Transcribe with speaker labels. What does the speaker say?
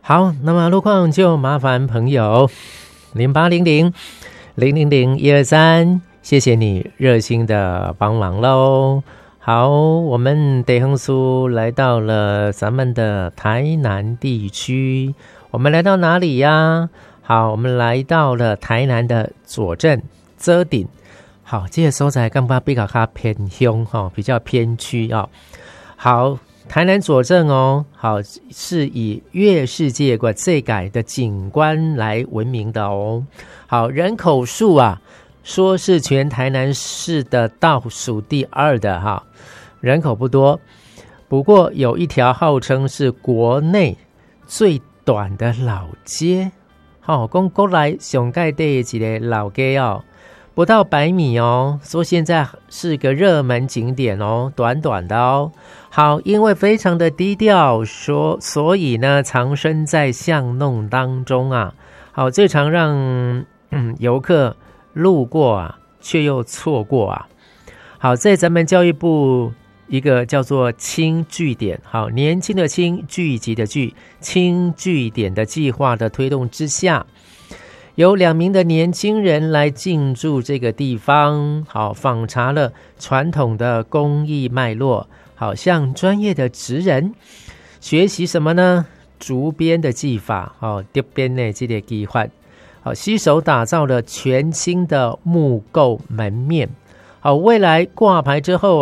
Speaker 1: 好，那么路况就麻烦朋友0800-000-123，谢谢你热心的帮忙咯。好，我们地方叔来到了咱们的台南地区，我们来到哪里呀？好，我们来到了台南的左镇遮顶。好，这个所在感觉比较偏乡比较偏区好，台南左镇好，是以月世界国世界的景观来闻名的好，人口数说是全台南市的倒数第2的人口不多，不过有一条号称是国内最短的老街，说国内上盖的一个老街不到100米说现在是个热门景点短短的好，因为非常的低调，所以呢藏身在巷弄当中好，最常让游客路过却又错过好，在咱们教育部一个叫做青据点，好，年轻的青，聚集的聚，青据点的计划的推动之下，有2名的年轻人来进驻这个地方，好，访查了传统的工艺脉络，好，向专业的职人学习什么呢？竹编的技法，竹编的这个技法，好，携手打造了全新的木构门面，好，未来挂牌之后